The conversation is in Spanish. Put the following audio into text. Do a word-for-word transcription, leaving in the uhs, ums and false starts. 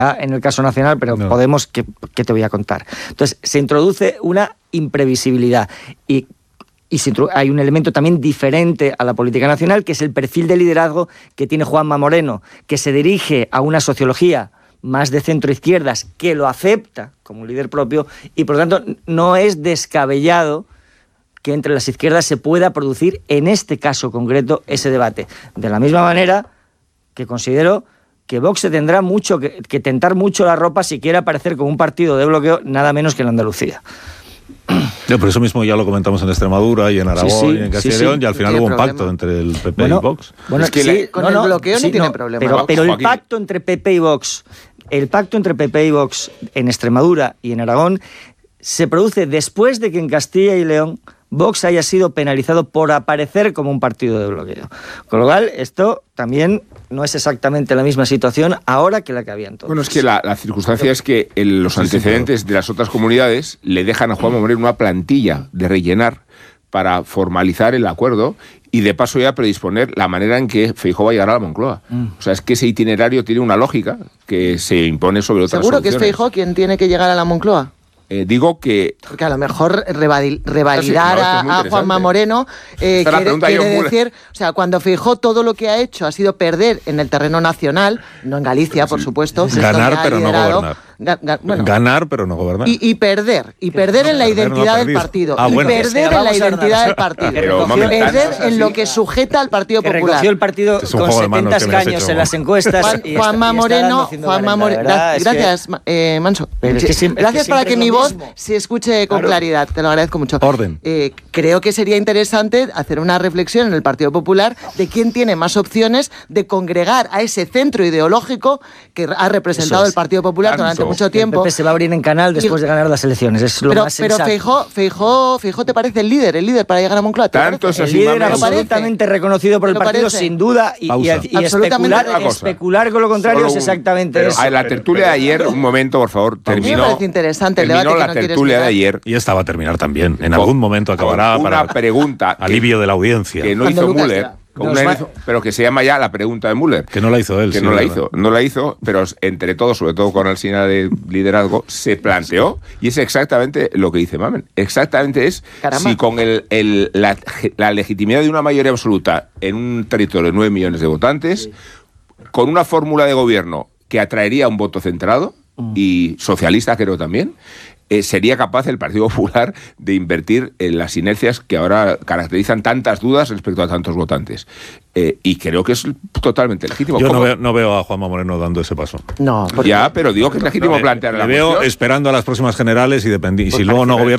en el caso nacional, pero no. Podemos, ¿qué, qué te voy a contar? Entonces, se introduce una imprevisibilidad y, y se introduce, hay un elemento también diferente a la política nacional, que es el perfil de liderazgo que tiene Juanma Moreno, que se dirige a una sociología más de centro-izquierdas, que lo acepta como líder propio y, por lo tanto, no es descabellado que entre las izquierdas se pueda producir, en este caso concreto, ese debate. De la misma manera que considero que Vox se tendrá mucho que, que tentar mucho la ropa si quiere aparecer como un partido de bloqueo, nada menos que en Andalucía. No, por eso mismo ya lo comentamos en Extremadura y en Aragón, sí, sí, y en Castilla y sí, León, sí. Y al final hubo un problema. pacto entre el P P bueno, y Vox. Bueno, es que sí, la, con no, el no, bloqueo sí, no tiene no, problema. Pero, Vox, pero el Joaquín. pacto entre P P y Vox, el pacto entre P P y Vox en Extremadura y en Aragón se produce después de que en Castilla y León Vox haya sido penalizado por aparecer como un partido de bloqueo. Con lo cual, esto también no es exactamente la misma situación ahora que la que había entonces. Bueno, es que la, la circunstancia es que el, los antecedentes de las otras comunidades le dejan a Juanma Moreno una plantilla de rellenar para formalizar el acuerdo y de paso ya predisponer la manera en que Feijóo va a llegar a la Moncloa. Mm. O sea, es que ese itinerario tiene una lógica que se impone sobre otras ¿Seguro soluciones. que es Feijóo quien tiene que llegar a la Moncloa? Eh, digo que... Porque a lo mejor revalidar, revalidar no, a, a Juanma Moreno eh, quiere, quiere decir... O sea, cuando Feijóo todo lo que ha hecho ha sido perder en el terreno nacional, no en Galicia, por supuesto. Ganar, pero no gobernar. Ga, ga, bueno, ganar, pero no gobernar. Y, y perder. Y perder en la identidad no del partido. Ah, y bueno. perder en la identidad del partido. Pero, y perder en lo que sujeta al Partido que Popular. Recogió el partido con setenta escaños en las encuestas. Juan, y Juanma está, Moreno... Juanma Moreno... Gracias, que, eh, Manso. Es que siempre, gracias es que para que mi voz se escuche con claro. claridad. Te lo agradezco mucho. Orden. Eh, creo que sería interesante hacer una reflexión en el Partido Popular de quién tiene más opciones de congregar a ese centro ideológico que ha representado es. el Partido Popular Tanto. durante mucho tiempo. Se va a abrir en canal después y, de ganar las elecciones. Es lo pero, más pero Feijóo, Feijóo, Feijóo te parece el líder, el líder para llegar a Moncloa. Tanto es así, el líder absolutamente reconocido por el partido, parece? sin duda, y, y, y especular, especular con lo contrario es exactamente pero, eso. A la tertulia de ayer, un momento, por favor, terminó. Me parece interesante el terminó debate la que no tertulia de ayer. Y esta va a terminar también. En algún momento acabará una para pregunta alivio de la audiencia. Que no hizo Müller. Con una, pero que se llama ya la pregunta de Müller. Que no la hizo él. Que sí, no la verdad. hizo, no la hizo, pero entre todos, sobre todo con Alsina de liderazgo, se planteó, y es exactamente lo que dice Mamen. Exactamente es Caramba. si con el, el, la, la legitimidad de una mayoría absoluta en un territorio de nueve millones de votantes, sí. con una fórmula de gobierno que atraería un voto centrado, mm. y socialista creo también, Eh, sería capaz el Partido Popular de invertir en las inercias que ahora caracterizan tantas dudas respecto a tantos votantes. Eh, y creo que es totalmente legítimo. Yo no veo, no veo a Juanma Moreno dando ese paso. No, ya, pero digo que es legítimo no, plantear le la veo cuestión. esperando a las próximas generales y, dependi- y si luego no gobierna